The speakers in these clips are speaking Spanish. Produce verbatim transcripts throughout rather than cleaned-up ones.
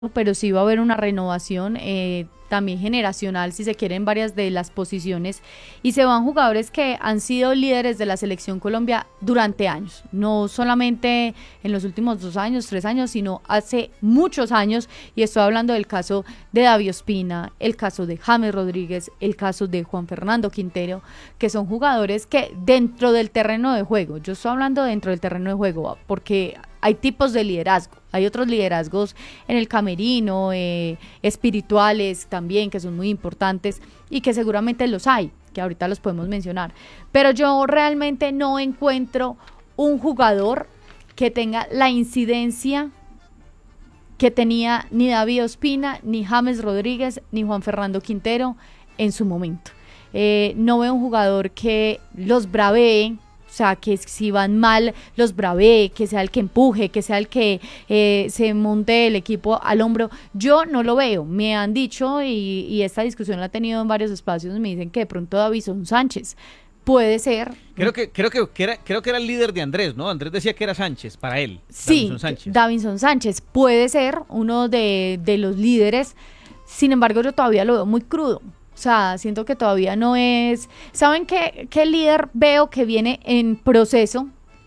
pero sí va a haber una renovación eh, también generacional, si se quiere, en varias de las posiciones, y se van jugadores que han sido líderes de la selección Colombia durante años, no solamente en los últimos dos años, tres años, sino hace muchos años, y estoy hablando del caso de David Ospina, el caso de James Rodríguez, el caso de Juan Fernando Quintero, que son jugadores que dentro del terreno de juego, yo estoy hablando dentro del terreno de juego, porque hay tipos de liderazgo, hay otros liderazgos en el camerino, eh, espirituales también, que son muy importantes y que seguramente los hay, que ahorita los podemos mencionar. Pero yo realmente no encuentro un jugador que tenga la incidencia que tenía ni David Ospina, ni James Rodríguez, ni Juan Fernando Quintero en su momento. Eh, no veo un jugador que los bravee, o sea, que si van mal los bravee, que sea el que empuje, que sea el que eh, se monte el equipo al hombro. Yo no lo veo, me han dicho, y, y esta discusión la he tenido en varios espacios, me dicen que de pronto Davinson Sánchez puede ser. Creo que, creo que, que era, creo que era el líder de Andrés, ¿no? Andrés decía que era Sánchez, para él. Sí, Davinson Sánchez. Davinson Sánchez puede ser uno de, de los líderes, sin embargo yo todavía lo veo muy crudo. O sea, siento que todavía no es... ¿Saben qué, qué líder veo que viene en proceso?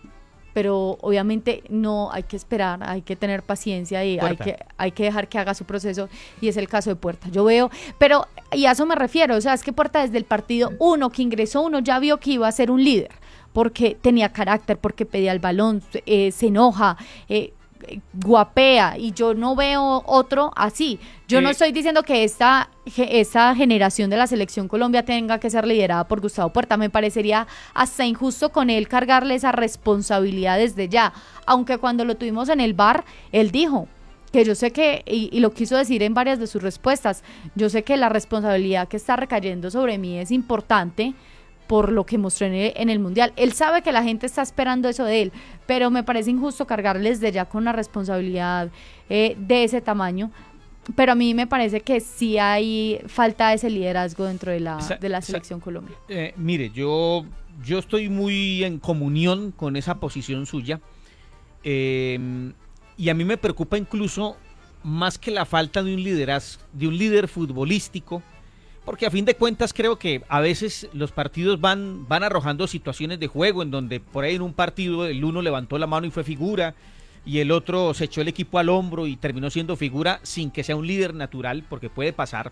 Pero obviamente no, hay que esperar, hay que tener paciencia y hay que, hay que dejar que haga su proceso, y es el caso de Puerta. Yo veo, pero y a eso me refiero, o sea, es que Puerta desde el partido uno que ingresó, uno ya vio que iba a ser un líder, porque tenía carácter, porque pedía el balón, eh, se enoja, eh, guapea, y yo no veo otro así. Yo eh, no estoy diciendo que esta, esta generación de la selección Colombia tenga que ser liderada por Gustavo Puerta. Me parecería hasta injusto con él cargarle esa responsabilidad desde ya, aunque cuando lo tuvimos en el bar, él dijo que yo sé que, y, y lo quiso decir en varias de sus respuestas, yo sé que la responsabilidad que está recayendo sobre mí es importante por lo que mostró en el, en el Mundial. Él sabe que la gente está esperando eso de él, pero me parece injusto cargarles de ya con una responsabilidad eh, de ese tamaño. Pero a mí me parece que sí hay falta de ese liderazgo dentro de la, de la selección Colombia. Eh, mire, yo, yo estoy muy en comunión con esa posición suya, eh, y a mí me preocupa incluso más que la falta de un liderazgo, de un líder futbolístico, porque a fin de cuentas creo que a veces los partidos van, van arrojando situaciones de juego en donde por ahí en un partido el uno levantó la mano y fue figura, y el otro se echó el equipo al hombro y terminó siendo figura sin que sea un líder natural, porque puede pasar.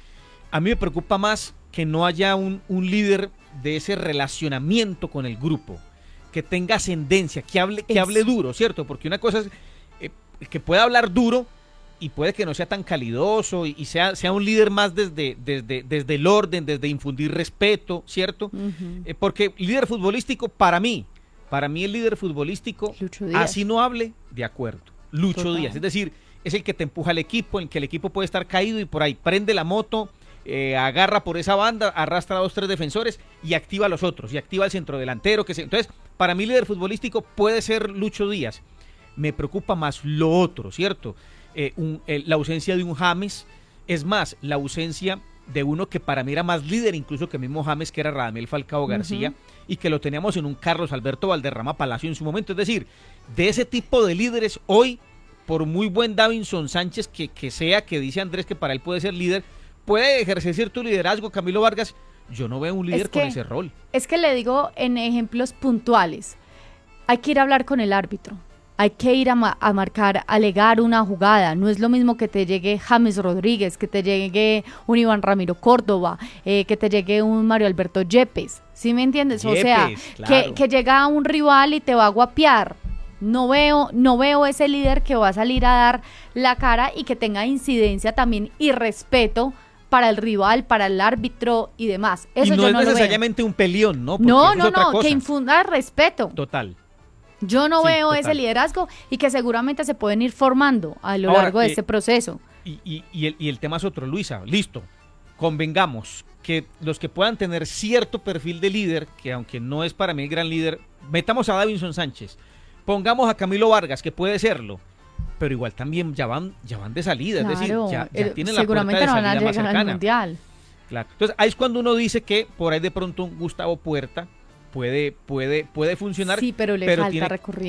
A mí me preocupa más que no haya un, un líder de ese relacionamiento con el grupo, que tenga ascendencia, que hable, que hable duro, ¿cierto? Porque una cosa es eh, que pueda hablar duro, y puede que no sea tan calidoso y, y sea, sea un líder más desde, desde, desde el orden, desde infundir respeto, ¿cierto? Uh-huh. Eh, porque líder futbolístico, para mí, para mí el líder futbolístico, así no hable, de acuerdo, Lucho Total. Díaz, es decir, es el que te empuja al equipo, en que el equipo puede estar caído y por ahí prende la moto, eh, agarra por esa banda, arrastra a dos, tres defensores y activa a los otros, y activa al centrodelantero, que se... entonces, para mí líder futbolístico puede ser Lucho Díaz. Me preocupa más lo otro, ¿cierto? Eh, un, eh, la ausencia de un James, es más, la ausencia de uno que para mí era más líder incluso que el mismo James, que era Radamel Falcao García, uh-huh. y que lo teníamos en un Carlos Alberto Valderrama Palacio en su momento. Es decir, de ese tipo de líderes hoy, por muy buen Davinson Sánchez que, que sea, que dice Andrés que para él puede ser líder, puede ejercer cierto liderazgo. Camilo Vargas, yo no veo un líder es que, con ese rol. Es que le digo en ejemplos puntuales, hay que ir a hablar con el árbitro, hay que ir a, ma- a marcar, a alegar una jugada. No es lo mismo que te llegue James Rodríguez, que te llegue un Iván Ramiro Córdoba, eh, que te llegue un Mario Alberto Yepes, ¿sí me entiendes? Yepes, o sea, claro. que, que llega un rival y te va a guapear. No veo, no veo ese líder que va a salir a dar la cara y que tenga incidencia también y respeto para el rival, para el árbitro y demás. Eso y no yo es no necesariamente un peleón, ¿no? Porque no, no, no, que infunda respeto. Total. Yo no sí, veo total. ese liderazgo y que seguramente se pueden ir formando a lo Ahora, largo de eh, este proceso. Y, y, y, el, y el tema es otro, Luisa, listo, convengamos que los que puedan tener cierto perfil de líder, que aunque no es para mí el gran líder, metamos a Davinson Sánchez, pongamos a Camilo Vargas, que puede serlo, pero igual también ya van, ya van de salida, claro, es decir, ya, ya el, tienen la puerta de salida no más cercana. Al mundial. Claro. Entonces ahí es cuando uno dice que por ahí de pronto un Gustavo Puerta puede, puede, puede funcionar. Sí, pero le pero falta tiene, recorrido.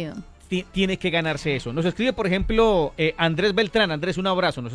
tiene que ganarse eso. Nos escribe, por ejemplo, eh, Andrés Beltrán. Andrés, un abrazo. Nos